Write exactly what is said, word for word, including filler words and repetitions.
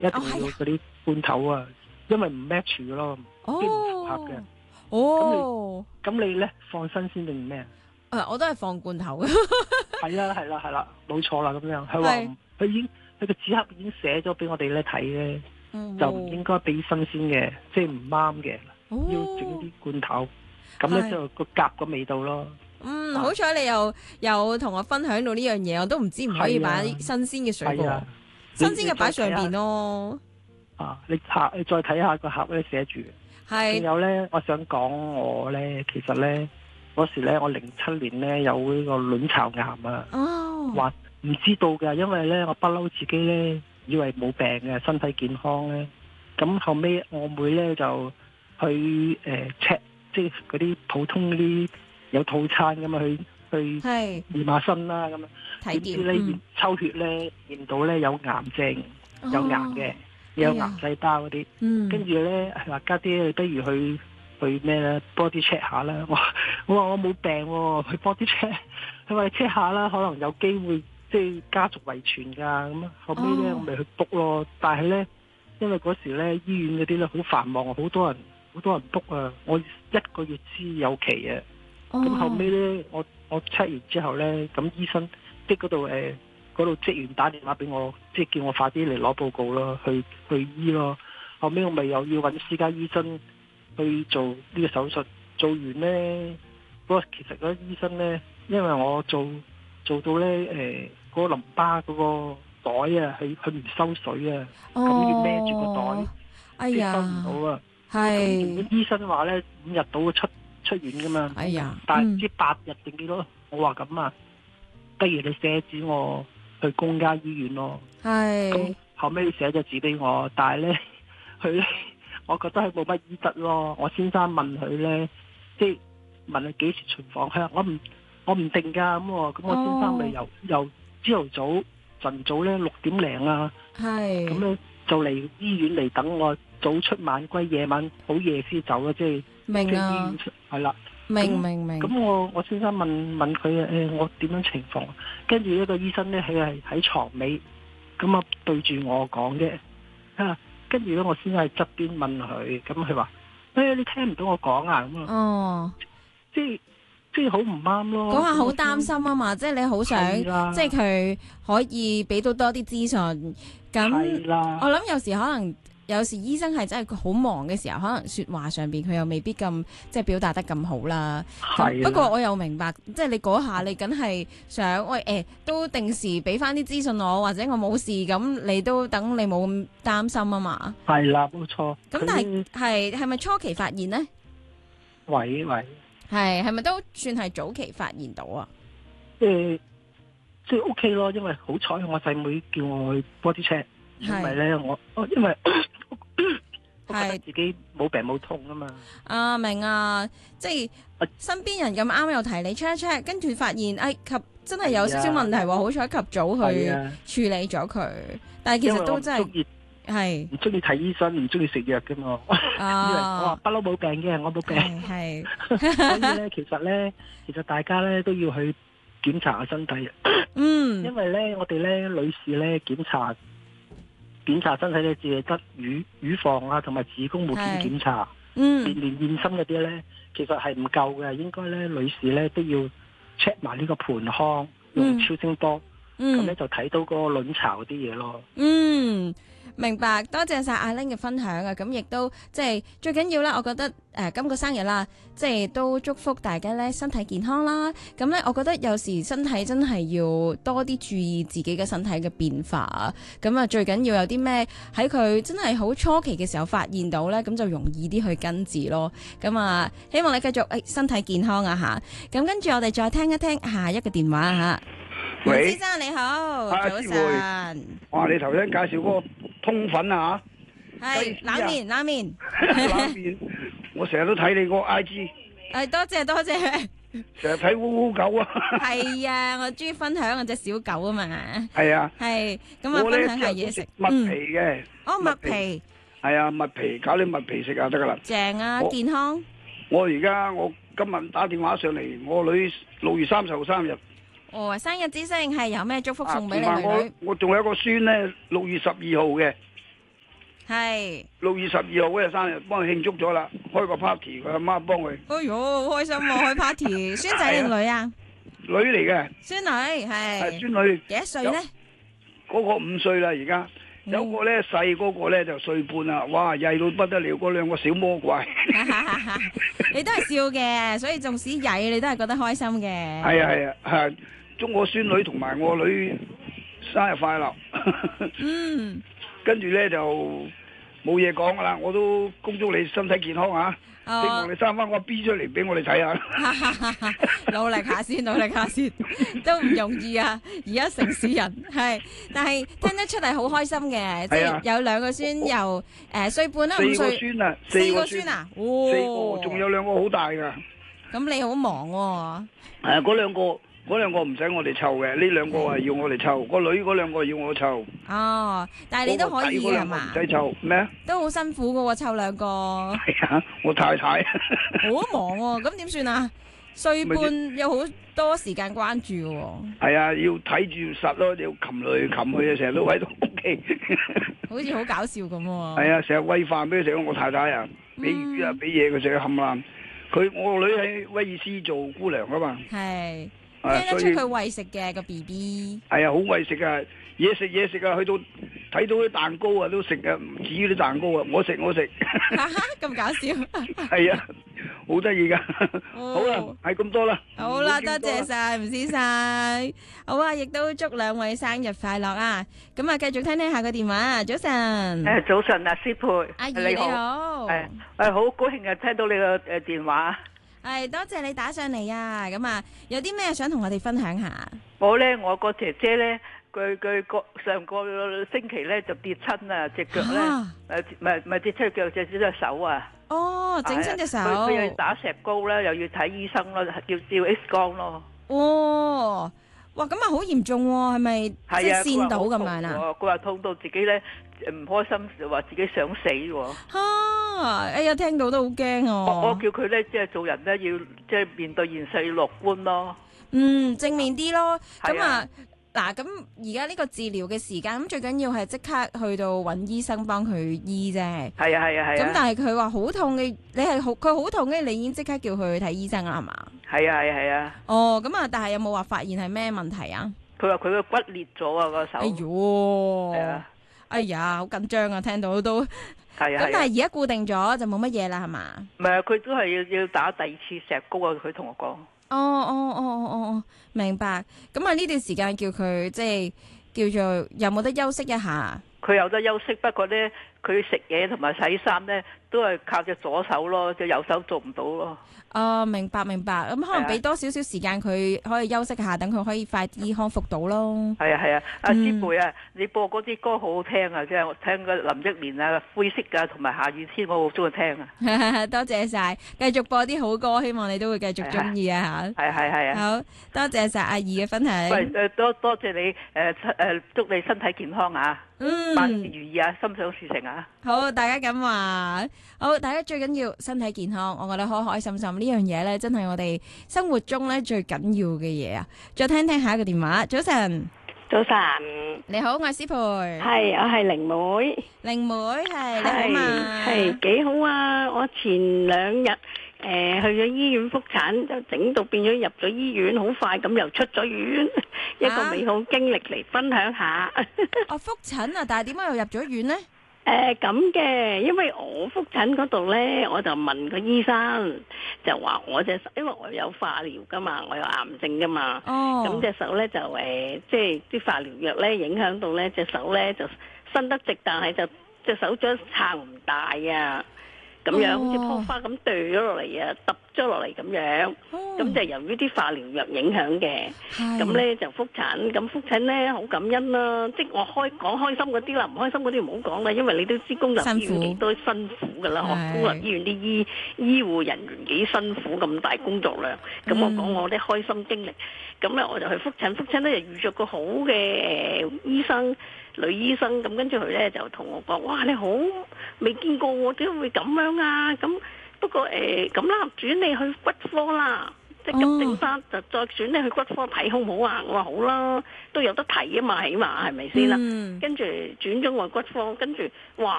一定要嗰啲罐頭啊，因為唔 match 嘅咯，啲唔符合嘅。 哦， 咁你咁你咧放新鮮定咩啊？ 誒，我都係放罐頭嘅。 係啦係啦係啦，冇錯啦咁樣。佢話佢已經佢個紙盒已經寫咗俾我哋咧睇咧，就唔應該俾新鮮嘅，即係唔啱嘅，要整啲罐頭，咁咧就個夾個味道咯。 嗯，好彩你又有同我分享到呢樣嘢，我都唔知唔可以擺新鮮嘅水果，新鮮嘅擺上邊咯。 啊，你下你再睇下個盒咧寫住。 係。 仲有咧，我想講我咧，其實咧嗰時咧，我零七年咧有呢個卵巢癌啊。 哦。 話唔知道㗎，因為咧我不嬲自己咧以為冇病嘅，身體健康咧。咁後尾我妹咧就去誒 check，即係嗰啲普通嗰啲有套餐咁啊，去去驗下身啦咁啊。點知咧驗抽血咧驗到咧有癌症，有癌嘅。有癌細胞嗰啲，跟住咧話家姐，你不如去去咩咧 body check 下啦。我我話我冇病喎，去 body check，佢話你 check 下啦，可能有機會即係家族遺傳㗎。咁啊後尾咧我咪去 book 咯，但係咧因為嗰時咧醫院嗰啲咧好繁忙，好多人好多人 book 啊，我一個月之有期啊。咁後尾咧我我 check 完之後咧，咁醫生即係嗰度誒。嗰度職員打電話俾我，即係叫我快啲嚟攞報告咯，去去醫咯。後尾我咪又要揾私家醫生去做呢個手術，做完呢，嗰個其實嗰個醫生呢，因為我做做到呢，誒、呃、嗰、嗰個淋巴嗰個袋啊，佢佢唔收水啊，咁、哦、要孭住個袋， 哎呀， 收唔到啊。 係醫生話呢，五日到出出院噶嘛， 哎呀， 但係唔知八日定幾多？我話咁啊，不如你寫紙我。去公家醫院咯，咁後尾寫咗紙俾我，但係咧佢咧，我覺得佢冇乜醫德咯。我先生問佢咧，即係問佢幾時巡房，佢話我唔我唔定㗎咁喎，咁我先生咪由由朝頭早晨早咧六點零啊，咁咧就嚟醫院嚟等我，早出晚歸，夜晚好夜先走啊，即係明啊， 係啦。 明明明， 咁我我先生問問佢誒、欸，我點樣情況？跟住一個醫生咧，佢係喺床尾，咁啊對住我講嘅，啊，跟住咧我先生喺側邊問佢，咁佢話誒，你聽唔到我講啊？咁啊， 哦， 即係即係好唔啱咯。 嗰下好擔心啊嘛，即係你好想，即係佢可以俾到多啲資訊。咁我諗有時可能。有時醫生係真係好忙嘅時候，可能說話上邊佢又未必咁即係表達得咁好啦。不過我又明白，即係你嗰下你梗係想喂誒、欸，都定時俾翻啲資訊我，或者我冇事咁，你都等你冇咁擔心啊嘛。 係啦，冇錯。 咁但係係係咪初期發現呢？ 喂喂， 係係咪都算係早期發現到啊？ 誒、呃，即係 OK 咯，因為好彩我細妹，妹叫我去 body check，因為咧我因為。我覺得自己冇病冇痛啊嘛！ 啊明啊，即係身邊人咁啱又提你 check 一 check，跟住發現哎及真係有少少問題喎，好彩及早去處理咗佢。但係其實都真係係唔中意睇醫生，唔中意食藥嘅嘛。啊、以為我話不嬲冇病嘅，我冇病。係，所以咧，其實咧，其實大家咧都要去檢查下身體。嗯，因為咧，我哋咧女士咧檢查。檢查身體咧，只係得乳乳房啊，同埋子宮冇檢檢查，嗯，連連驗身嗰啲咧，其實係唔夠嘅。應該咧，女士咧都要 check 埋呢個盆腔，用超聲波，咁、嗯、咧就睇到嗰個卵巢啲嘢咯。嗯。 明白，多謝晒阿 Ling 嘅分享啊！咁亦都即係最緊要啦，我覺得誒、呃、今個生日啦，即係都祝福大家咧身體健康啦。咁咧，我覺得有時身體真係要多啲注意自己嘅身體嘅變化啊。咁啊，最緊要有啲咩喺佢真係好初期嘅時候發現到咧，咁就容易啲去根治咯。咁啊，希望你繼續誒、哎、身體健康啊吓。咁跟住我哋再聽一聽下一個電話吓。喂，先生你好，早晨。 哇，你頭先介紹嗰個通粉啊吓，係冷麵，冷麵， 冷麵。我成日都睇你個 I G。 誒，多謝多謝。 成日睇烏烏狗啊。 係啊，我中意分享我隻小狗啊嘛。 係啊。 係，咁啊分享下嘢食。 麥皮嘅。 哦，麥皮。 係啊，麥皮，搞啲麥皮食啊得噶啦。 正啊，健康。 我而家我今日打電話上嚟，我女六月三十號生日。 哦，生日之星係有咩祝福送俾你女女？ 我我仲有一個孫咧，六月十二號嘅。 係六月十二號嗰日生日，幫佢慶祝咗啦，開個 party，佢阿媽幫佢。 哎喲，好開心喎！開 party，孫仔定女啊？ 女嚟嘅。 孫女係。 係孫女。 幾多歲咧？ 嗰個五歲啦，而家。有個咧細嗰個咧就歲半啦，哇曳到不得了，嗰兩個小魔怪。 你都係笑嘅，所以縱使曳，你都係覺得開心嘅。 係啊係啊係，祝我孫女同埋我女生日快樂。 嗯。 跟住咧就冇嘢講噶啦，我都恭祝你身體健康啊！希望你生翻個 B 出嚟俾我哋睇下。 努力下先，努力下先，都唔容易啊！而家城市人係，但係聽得出係好開心嘅，即係有兩個孫，由誒歲半啦，五歲。四個孫啊！四個孫啊！ 四個，仲有兩個好大噶。 咁你好忙喎。 誒，嗰兩個。嗰兩個唔使我哋湊嘅，呢兩個係要我哋湊。個女嗰兩個要我湊。哦， 但係你都可以係嘛？ 唔使湊咩？ 都好辛苦噶喎，湊兩個。 係啊，我太太。 好忙喎，咁點算啊？歲半有好多時間關注喎。 係啊，要睇住實咯，要擒嚟擒去啊，成日都喺度屋企。 好似好搞笑咁喎。 係啊，成日餵飯俾佢食，我太太啊，俾魚啊，俾嘢佢食，冚爛。佢我個女喺威爾斯做姑娘啊嘛。係。聽得出佢餵食嘅個 B B， 係啊，好餵食啊，嘢食嘢食啊，去到睇到啲蛋糕啊都食啊，唔止啲蛋糕啊，我食我食， 咁搞笑， 係啊，好得意噶，好啦，係咁多啦， 好啦，多謝晒吳先生，好啊，亦都祝兩位生日快樂啊，咁啊，繼續聽聽下個電話，早晨， 誒，早晨啊，師佩， 阿姨你好， 誒，誒，好高興啊，聽到你個誒電話。 係多謝你打上嚟啊！咁啊，有啲咩想同我哋分享下？ 我咧，我個姐姐咧，佢佢個上個星期咧就跌親啊，隻腳咧，誒，唔係唔係跌親腳，隻隻手啊。 哦，整親隻手。 佢佢又要打石膏啦，又要睇醫生咯，要照 X 光咯。 哦，哇，咁啊好嚴重喎，係咪即係跣到咁樣啊？ 佢話痛到自己咧唔開心，話自己想死喎。 啊！哎呀，聽到都好驚哦！ 我我叫佢咧，即係做人咧，要即係面對現實要樂觀咯。 嗯，正面啲咯。咁啊，嗱，咁而家呢個治療嘅時間，咁最緊要係即刻去到揾醫生幫佢醫啫。 係啊係啊係啊。咁但係佢話好痛嘅，你係好佢好痛嘅，你已經即刻叫佢去睇醫生啦，係嘛？ 係啊係啊係啊。 哦，咁啊，但係有冇話發現係咩問題啊？ 佢話佢個骨裂咗啊，個手。 哎喲！係啊。哎呀，好緊張啊！聽到都。係啊，咁但係而家固定咗就冇乜嘢啦，係嘛？唔係啊， 佢都係要要打第二次石膏啊！佢同我講。哦哦哦哦哦，明白。咁啊呢段時間叫佢即係叫做有冇得休息一下？ 佢有得休息，不過咧佢食嘢同埋洗衫咧都係靠隻左手咯，隻右手做唔到咯。 哦，明白明白。咁可能俾多少少時間佢可以休息下，等佢可以快啲康復到咯。 係啊係啊，阿師妹啊，你播嗰啲歌好好聽啊！即係我聽個林憶蓮啊、灰色啊同埋下雨天，我好中意聽啊。 多謝晒，繼續播啲好歌，希望你都會繼續中意啊吓。 係係係啊。 好多謝晒阿姨嘅分享。 喂誒，多多謝你誒誒，祝你身體健康啊！ 嗯， 萬事如意啊，心想事成啊！ 好，大家咁話，好，大家最緊要身體健康，我覺得開開心心呢樣嘢咧，真係我哋生活中咧最緊要嘅嘢啊！再聽聽下一個電話，早晨， 早晨， 你好，我係思培， 係，我係靈妹， 靈妹係，你好嘛？ 係幾好啊！我前兩日。誒、呃，去咗醫院復診，就整到變咗入咗醫院，好快咁又出咗院，啊、一個美好經歷嚟分享下。 哦，復診啊，但係點解又入咗院呢？ 誒咁嘅，因為我復診嗰度呢，我就問個醫生，就話我隻手，因為我有化療噶嘛，我有癌症噶嘛，咁隻、哦、手呢，就誒、呃，即係啲化療藥呢影響到呢隻手呢，就伸得直，但係就隻手掌撐唔大啊。咁樣好似樖花咁掉咗落嚟啊，揼咗落嚟咁樣，咁就由於啲化療藥影響嘅，咁咧就復診，咁復診咧好感恩啦，即係我開講開心嗰啲啦，唔開心嗰啲唔好講啦，因為你都知公立醫院幾多辛苦噶啦，學公立醫院啲醫醫護人員幾辛苦，咁大工作量，咁我講我啲開心經歷，咁咧我就去復診，復診咧就遇着個好嘅誒醫生。女醫生咁跟住佢咧就同我講：哇，你好未見過我點會咁樣啊？咁不過誒咁啦，轉你去骨科啦，即係急症室就再轉你去骨科睇好唔好啊？我話好啦，都有得睇啊嘛，起碼係咪先啦？跟住轉咗我骨科，跟住哇